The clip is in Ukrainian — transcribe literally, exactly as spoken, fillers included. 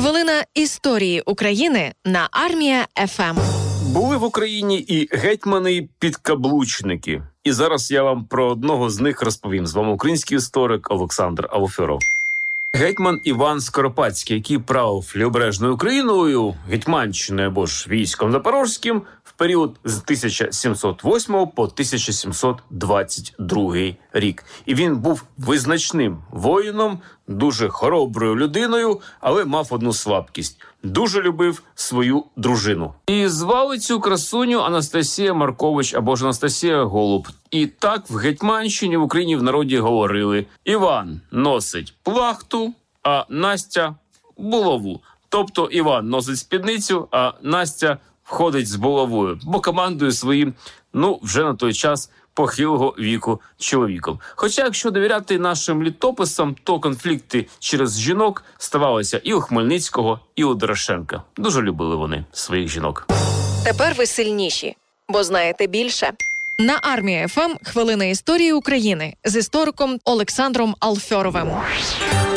Хвилина історії України на Армія еф ем. Були в Україні і гетьмани-підкаблучники. І зараз я вам про одного з них розповім. З вами український історик Олександр Алфьоров. Гетьман Іван Скоропадський, який правив Лівобережною Україною, Гетьманщиною або ж військом Запорозьким в період з тисяча сімсот восьмого по тисяча сімсот двадцять другий рік. І він був визначним воїном, дуже хороброю людиною, але мав одну слабкість – дуже любив свою дружину. І звали цю красуню Анастасія Маркович або ж Анастасія Голуб. І так в Гетьманщині в Україні в народі говорили: Іван носить плахту, а Настя – булаву. Тобто Іван носить спідницю, а Настя входить з булавою, бо командує своїм, ну, вже на той час похилого віку чоловіком. Хоча, якщо довіряти нашим літописам, то конфлікти через жінок ставалися і у Хмельницького, і у Дорошенка. Дуже любили вони своїх жінок. Тепер ви сильніші, бо знаєте більше. На Армія еф ем «Хвилина історії України» з істориком Олександром Алфьоровим.